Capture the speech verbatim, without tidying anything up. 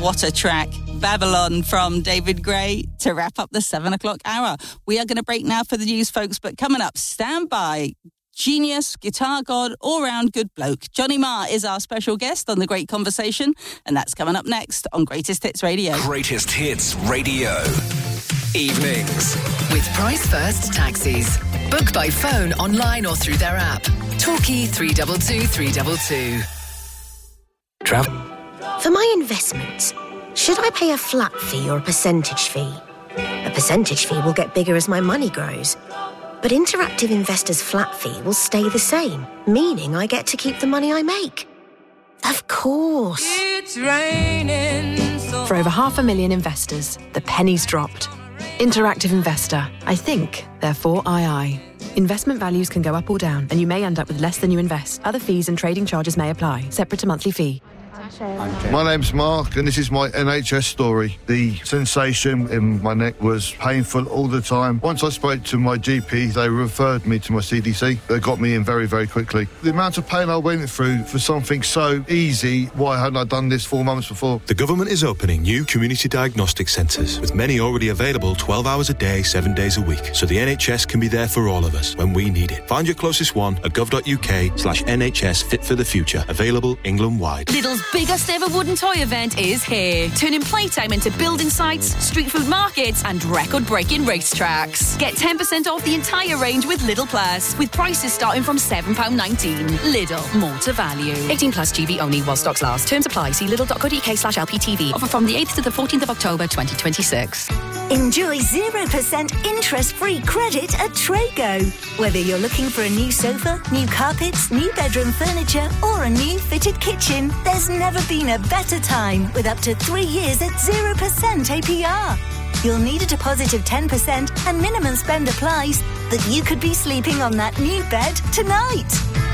what a track. Babylon from David Gray to wrap up the seven o'clock hour. We are going to break now for the news, folks, but coming up, stand by. Genius, guitar god, all-round good bloke. Johnny Marr is our special guest on The Great Conversation, and that's coming up next on Greatest Hits Radio. Greatest Hits Radio. Evenings. With Price First Taxis. Book by phone, online or through their app. Torquay three two two three two two. Travel. For my investments, should I pay a flat fee or a percentage fee? A percentage fee will get bigger as my money grows. But Interactive Investor's flat fee will stay the same, meaning I get to keep the money I make. Of course. It's raining so For over half a million investors, the penny's dropped. Interactive Investor. I think, therefore I I. Investment values can go up or down, and you may end up with less than you invest. Other fees and trading charges may apply, separate to monthly fee. My name's Mark, and this is my N H S story. The sensation in my neck was painful all the time. Once I spoke to my G P, they referred me to my C D C. They got me in very, very quickly. The amount of pain I went through for something so easy, why hadn't I done this four months before? The government is opening new community diagnostic centres, with many already available twelve hours a day, seven days a week, so the N H S can be there for all of us when we need it. Find your closest one at gov.uk slash NHS Fit for the Future. Available England-wide. Lidl's biggest ever wooden toy event is here, turning playtime into building sites, street food markets and record-breaking racetracks. Get ten percent off the entire range with Lidl Plus, with prices starting from seven pounds nineteen. Lidl, more to value. eighteen plus G B only while stocks last. Terms apply. See lidl.co.uk slash LPTV. Offer from the eighth to the fourteenth of October twenty twenty-six. Enjoy zero percent interest-free credit at Trago. Whether you're looking for a new sofa, new carpets, new bedroom furniture or a new fitted kitchen, there's never been a better time with up to three years at zero percent A P R. You'll need a deposit of ten percent and minimum spend applies, but you could be sleeping on that new bed tonight.